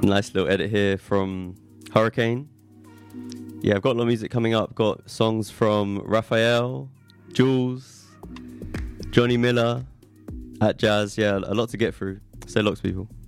Nice little edit here from Hurricane. Yeah, I've got a lot of music coming up. Got songs from Raphael, Jules, Johnny Miller, At Jazz. Yeah, a lot to get through. Say lots, people.